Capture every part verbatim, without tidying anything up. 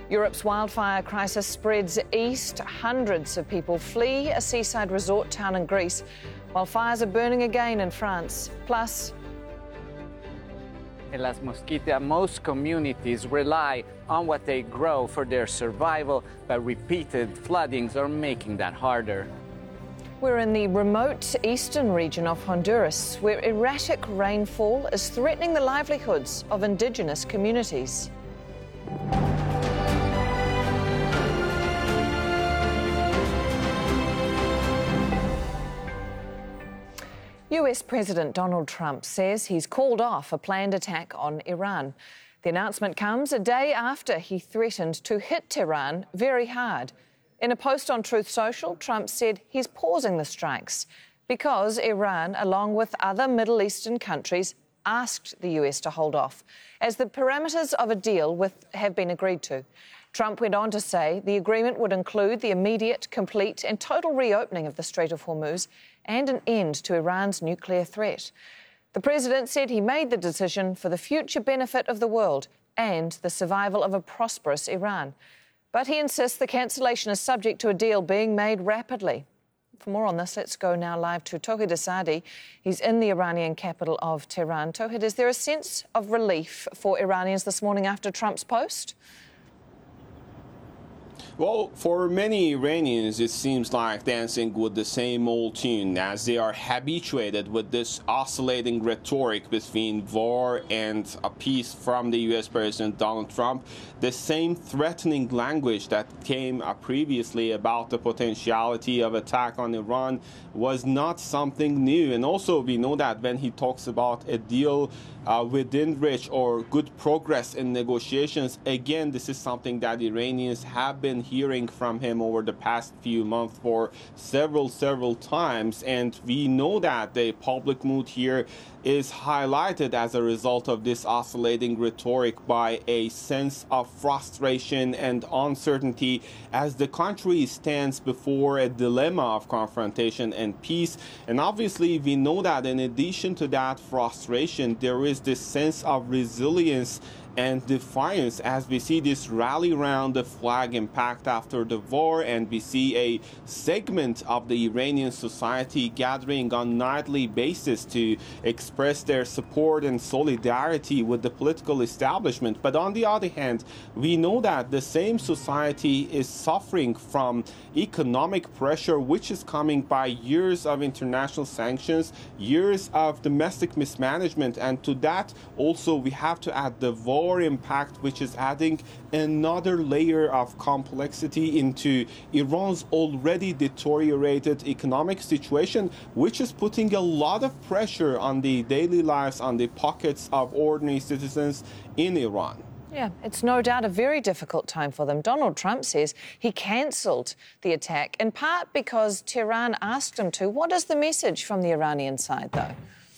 Europe's wildfire crisis spreads east. Hundreds of people flee a seaside resort town in Greece, while fires are burning again in France. Plus, in Las Mosquitas, most communities rely on what they grow for their survival, but repeated floodings are making that harder. We're in the remote eastern region of Honduras, where erratic rainfall is threatening the livelihoods of indigenous communities. U S President Donald Trump says he's called off a planned attack on Iran. The announcement comes a day after he threatened to hit Tehran very hard. In a post on Truth Social, Trump said he's pausing the strikes because Iran, along with other Middle Eastern countries, asked the U S to hold off, as the parameters of a deal with have been agreed to. Trump went on to say the agreement would include the immediate, complete and total reopening of the Strait of Hormuz and an end to Iran's nuclear threat. The president said he made the decision for the future benefit of the world and the survival of a prosperous Iran. But he insists the cancellation is subject to a deal being made rapidly. For more on this, let's go now live to Tauhid Asadi. He's in the Iranian capital of Tehran. Tauhid, is there a sense of relief for Iranians this morning after Trump's post? Well, for many Iranians, it seems like dancing with the same old tune, as they are habituated with this oscillating rhetoric between war and a peace from the U S President Donald Trump. The same threatening language that came uh, previously about the potentiality of attack on Iran was not something new. And also, we know that when he talks about a deal uh, within reach or good progress in negotiations, again, this is something that Iranians have been hearing from him over the past few months for several, several times. And we know that the public mood here is highlighted as a result of this oscillating rhetoric by a sense of frustration and uncertainty as the country stands before a dilemma of confrontation and peace. And obviously, we know that in addition to that frustration, there is this sense of resilience and defiance as we see this rally around the flag impact after the war, and we see a segment of the Iranian society gathering on nightly basis to express their support and solidarity with the political establishment. But on the other hand, we know that the same society is suffering from economic pressure, which is coming by years of international sanctions, years of domestic mismanagement, and to that also we have to add the war impact, which is adding another layer of complexity into Iran's already deteriorated economic situation, which is putting a lot of pressure on the daily lives, on the pockets of ordinary citizens in Iran. Yeah, it's no doubt a very difficult time for them. Donald Trump says he cancelled the attack, in part because Tehran asked him to. What is the message from the Iranian side, though?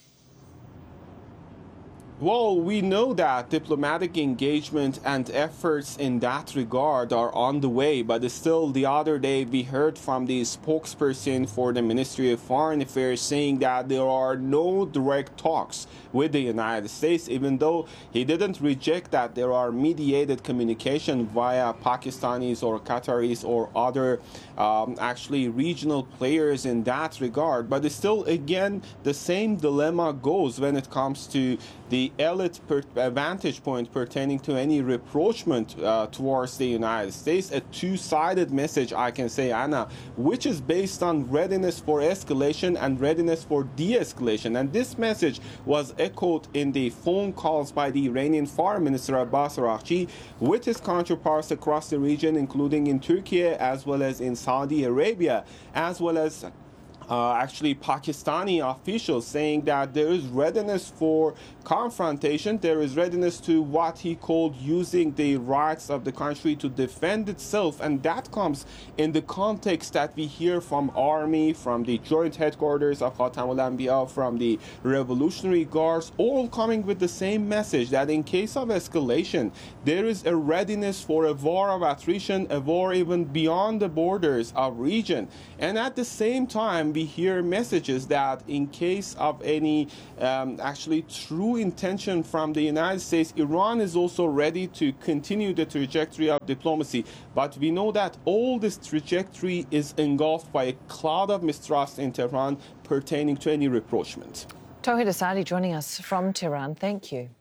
Well, we know that diplomatic engagement and efforts in that regard are on the way, but still the other day we heard from the spokesperson for the Ministry of Foreign Affairs saying that there are no direct talks with the United States, even though he didn't reject that there are mediated communication via Pakistanis or Qataris or other um, actually regional players in that regard. But still, again, the same dilemma goes when it comes to the elite per vantage point pertaining to any rapprochement uh, towards the United States, a two-sided message, I can say, Anna, which is based on readiness for escalation and readiness for de-escalation. And this message was echoed in the phone calls by the Iranian Foreign Minister Abbas Araghchi with his counterparts across the region, including in Turkey as well as in Saudi Arabia, as well as Uh, actually Pakistani officials, saying that there is readiness for confrontation, there is readiness to what he called using the rights of the country to defend itself, and that comes in the context that we hear from army, from the joint headquarters of Khatamul Anbiya, from the Revolutionary Guards, all coming with the same message that in case of escalation, there is a readiness for a war of attrition, a war even beyond the borders of region. And at the same time, we hear messages that in case of any um, actually true intention from the United States, Iran is also ready to continue the trajectory of diplomacy. But we know that all this trajectory is engulfed by a cloud of mistrust in Tehran pertaining to any rapprochement. Tauhid Asadi joining us from Tehran. Thank you.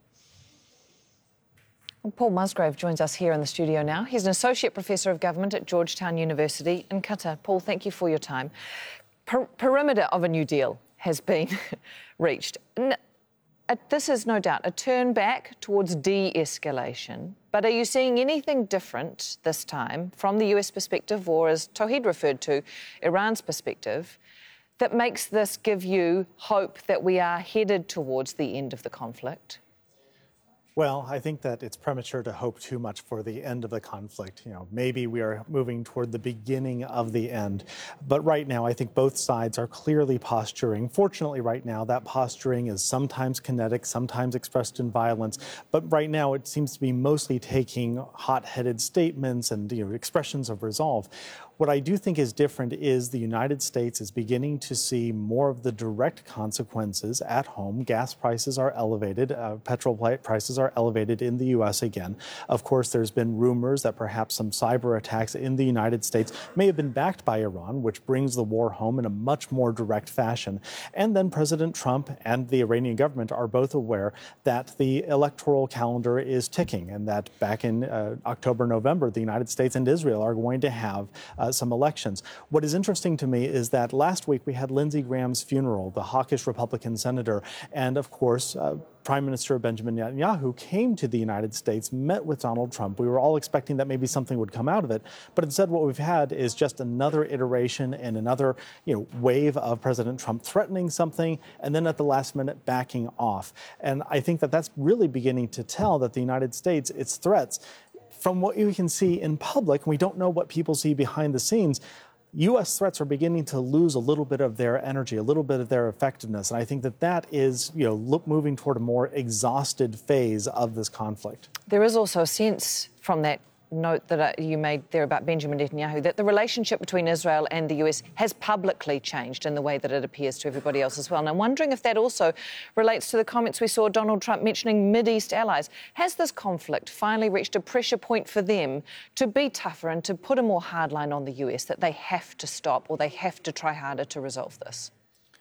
Paul Musgrave joins us here in the studio now. He's an Associate Professor of Government at Georgetown University in Qatar. Paul, thank you for your time. Per- perimeter of a new deal has been reached. N- uh, this is no doubt a turn back towards de-escalation, but are you seeing anything different this time from the U S perspective, or as Tauhid referred to, Iran's perspective, that makes this give you hope that we are headed towards the end of the conflict? Well, I think that it's premature to hope too much for the end of the conflict. You know, maybe we are moving toward the beginning of the end. But right now, I think both sides are clearly posturing. Fortunately, right now, that posturing is sometimes kinetic, sometimes expressed in violence. But right now, it seems to be mostly taking hot-headed statements and, you know, expressions of resolve. What I do think is different is the United States is beginning to see more of the direct consequences at home. Gas prices are elevated. Uh, petrol prices are elevated in the U S again. Of course, there's been rumors that perhaps some cyber attacks in the United States may have been backed by Iran, which brings the war home in a much more direct fashion. And then President Trump and the Iranian government are both aware that the electoral calendar is ticking and that back in uh, October, November, the United States and Israel are going to have uh, some elections. What is interesting to me is that last week we had Lindsey Graham's funeral, the hawkish Republican senator, and of course, uh, Prime Minister Benjamin Netanyahu came to the United States, met with Donald Trump. We were all expecting that maybe something would come out of it. But instead, what we've had is just another iteration and another, you know, wave of President Trump threatening something and then at the last minute backing off. And I think that that's really beginning to tell that the United States, its threats, from what you can see in public, we don't know what people see behind the scenes, U S threats are beginning to lose a little bit of their energy, a little bit of their effectiveness. And I think that that is, you know, look, moving toward a more exhausted phase of this conflict. There is also a sense from that note that uh, you made there about Benjamin Netanyahu that the relationship between Israel and the U S has publicly changed in the way that it appears to everybody else as well. And I'm wondering if that also relates to the comments we saw Donald Trump mentioning Mideast allies. Has this conflict finally reached a pressure point for them to be tougher and to put a more hard line on the U S that they have to stop or they have to try harder to resolve this?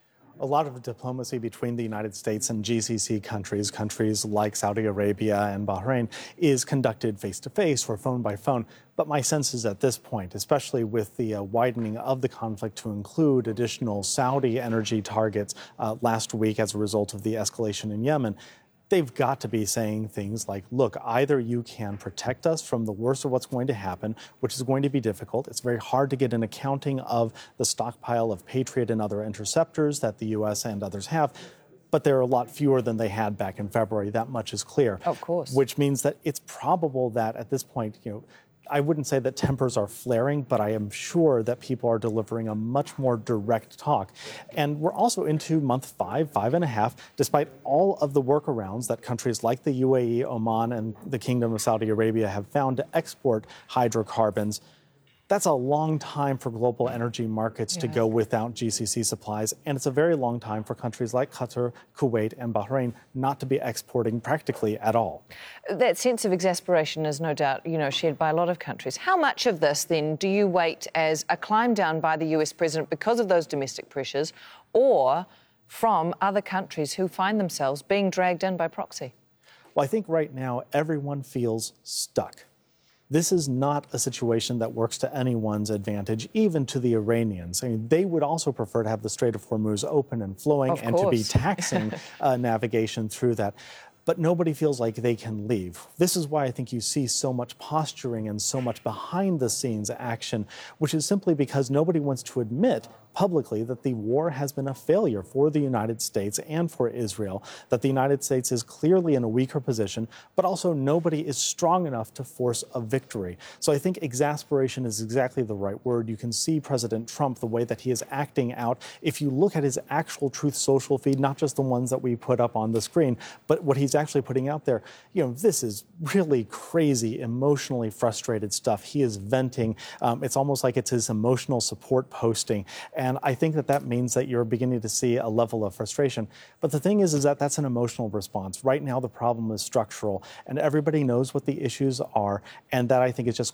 A lot of diplomacy between the United States and G C C countries, countries like Saudi Arabia and Bahrain, is conducted face-to-face or phone by phone. But my sense is at this point, especially with the uh, widening of the conflict to include additional Saudi energy targets uh, last week as a result of the escalation in Yemen, they've got to be saying things like, look, either you can protect us from the worst of what's going to happen, which is going to be difficult. It's very hard to get an accounting of the stockpile of Patriot and other interceptors that the U S and others have. But there are a lot fewer than they had back in February. That much is clear. Of course. Which means that it's probable that at this point, you know, I wouldn't say that tempers are flaring, but I am sure that people are delivering a much more direct talk. And we're also into month five, five and a half, despite all of the workarounds that countries like the U A E, Oman, and the Kingdom of Saudi Arabia have found to export hydrocarbons. That's a long time for global energy markets yeah. to go without G C C supplies, and it's a very long time for countries like Qatar, Kuwait, and Bahrain not to be exporting practically at all. That sense of exasperation is no doubt, you know, shared by a lot of countries. How much of this, then, do you weight as a climb down by the U S president because of those domestic pressures, or from other countries who find themselves being dragged in by proxy? Well, I think right now everyone feels stuck. This is not a situation that works to anyone's advantage, even to the Iranians. I mean, they would also prefer to have the Strait of Hormuz open and flowing of and course. to be taxing uh, navigation through that. But nobody feels like they can leave. This is why I think you see so much posturing and so much behind-the-scenes action, which is simply because nobody wants to admit publicly that the war has been a failure for the United States and for Israel, that the United States is clearly in a weaker position, but also nobody is strong enough to force a victory. So I think exasperation is exactly the right word. You can see President Trump, the way that he is acting out. If you look at his actual Truth Social feed, not just the ones that we put up on the screen, but what he's actually putting out there, you know, this is really crazy, emotionally frustrated stuff. He is venting. Um, it's almost like it's his emotional support posting. And And I think that that means that you're beginning to see a level of frustration. But the thing is, is that that's an emotional response. Right now, the problem is structural, and everybody knows what the issues are. And that, I think, is just